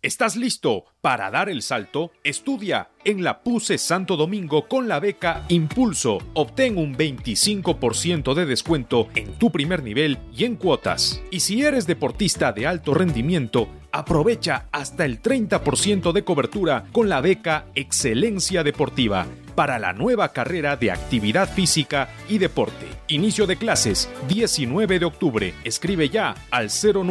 ¿Estás listo para dar el salto? Estudia en la PUCE Santo Domingo con la beca Impulso. Obtén un 25% de descuento en tu primer nivel y en cuotas. Y si eres deportista de alto rendimiento, aprovecha hasta el 30% de cobertura con la beca Excelencia Deportiva para la nueva carrera de actividad física y deporte. Inicio de clases 19 de octubre. Escribe ya al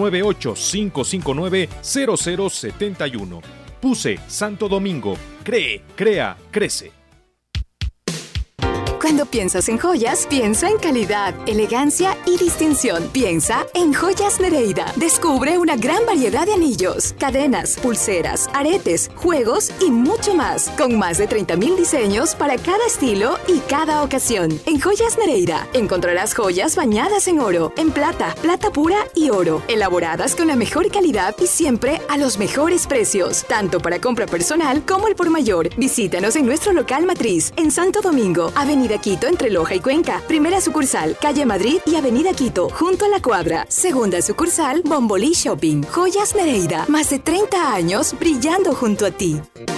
098-559-0071. PUCE Santo Domingo. Cree, crea, crece. Cuando piensas en joyas, piensa en calidad, elegancia y distinción. Piensa en Joyas Nereida. Descubre una gran variedad de anillos, cadenas, pulseras, aretes, juegos y mucho más. Con más de 30,000 diseños para cada estilo y cada ocasión. En Joyas Nereida encontrarás joyas bañadas en oro, en plata, plata pura y oro. Elaboradas con la mejor calidad y siempre a los mejores precios. Tanto para compra personal como el por mayor. Visítanos en nuestro local matriz en Santo Domingo, Avenida Quito entre Loja y Cuenca. Primera sucursal, Calle Madrid y Avenida Quito, junto a la Cuadra. Segunda sucursal, Bombolí Shopping. Joyas Nereida, más de 30 años brillando junto a ti.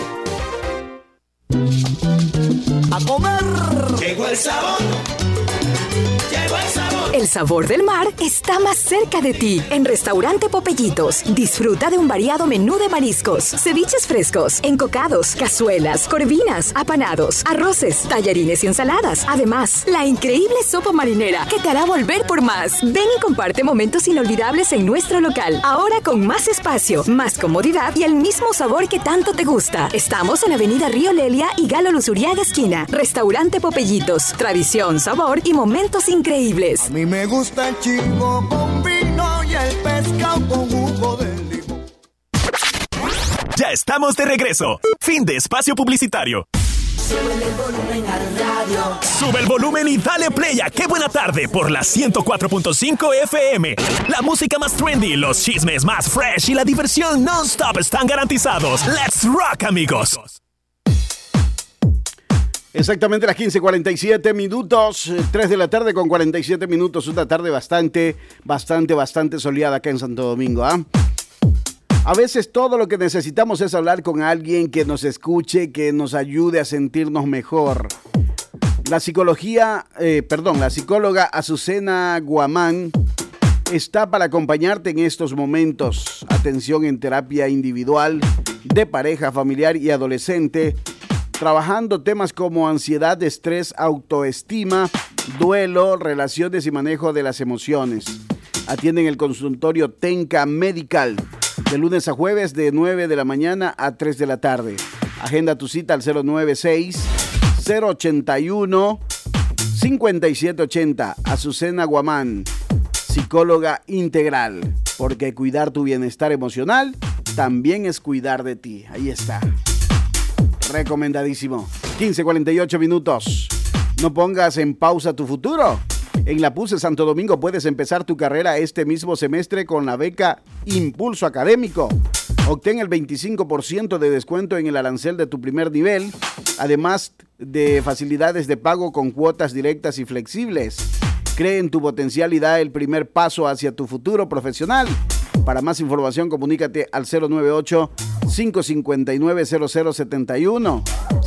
A comer. Llegó el sabor. Llegó el sabor. El sabor del mar está más cerca de ti. En Restaurante Popellitos, disfruta de un variado menú de mariscos, ceviches frescos, encocados, cazuelas, corvinas, apanados, arroces, tallarines y ensaladas. Además, la increíble sopa marinera que te hará volver por más. Ven y comparte momentos inolvidables en nuestro local. Ahora con más espacio, más comodidad y el mismo sabor que tanto te gusta. Estamos en Avenida Río Lelia y Galo Luzuriaga esquina. Restaurante Popellitos. Tradición, sabor y momentos increíbles. A mí me gusta el chivo con vino y el pescado con jugo de limón. Ya estamos de regreso. Fin de espacio publicitario. Sube el volumen al radio. Sube el volumen y dale play a Qué Buena Tarde por la 104.5 FM. La música más trendy, los chismes más fresh y la diversión non-stop están garantizados. ¡Let's rock, amigos! Exactamente las 15:47 minutos, 3 de la tarde con 47 minutos, una tarde bastante soleada acá en Santo Domingo, ¿ah? A veces todo lo que necesitamos es hablar con alguien que nos escuche, que nos ayude a sentirnos mejor. La psicóloga Azucena Guamán está para acompañarte en estos momentos. Atención en terapia individual, de pareja, familiar y adolescente, trabajando temas como ansiedad, estrés, autoestima, duelo, relaciones y manejo de las emociones. Atienden el consultorio Tenca Medical de lunes a jueves de 9 de la mañana a 3 de la tarde. Agenda tu cita al 096-081-5780. Azucena Guamán, psicóloga integral, porque cuidar tu bienestar emocional también es cuidar de ti. Ahí está. Recomendadísimo. 15:48 minutos. No pongas en pausa tu futuro. En la PUCE Santo Domingo puedes empezar tu carrera este mismo semestre con la beca Impulso Académico. Obtén el 25% de descuento en el arancel de tu primer nivel, además de facilidades de pago con cuotas directas y flexibles. Cree en tu potencial y da el primer paso hacia tu futuro profesional. Para más información, comunícate al 098-559-0071.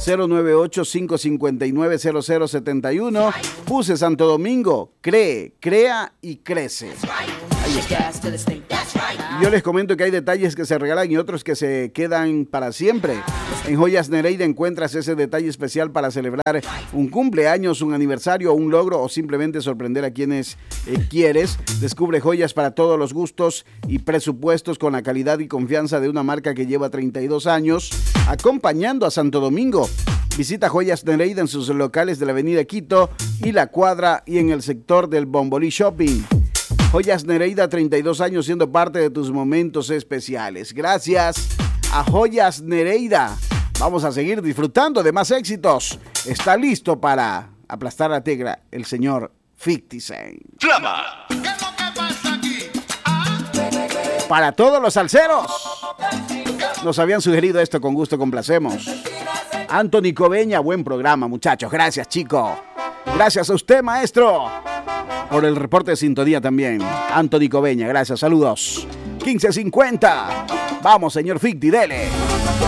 098-559-0071. PUCE Santo Domingo. Cree, crea y crece. Ahí está. Yo les comento que hay detalles que se regalan y otros que se quedan para siempre. En Joyas Nereida encuentras ese detalle especial para celebrar un cumpleaños, un aniversario, un logro o simplemente sorprender a quienes quieres. Descubre joyas para todos los gustos y presupuestos con la calidad y confianza de una marca que lleva 32 años acompañando a Santo Domingo. Visita Joyas Nereida en sus locales de la Avenida Quito y La Cuadra y en el sector del Bombolí Shopping. Joyas Nereida, 32 años siendo parte de tus momentos especiales. Gracias a Joyas Nereida. Vamos a seguir disfrutando de más éxitos. Está listo para aplastar la tecla el señor 50 Cent. ¡Flama! ¿Qué es lo que pasa aquí? Para todos los salseros. Nos habían sugerido esto, con gusto complacemos. Anthony Coveña, buen programa, muchachos. Gracias, chico. Gracias a usted, maestro, por el reporte de sintonía también. Anthony Coveña, gracias, saludos. 15:50. Vamos, señor Ficti, dele.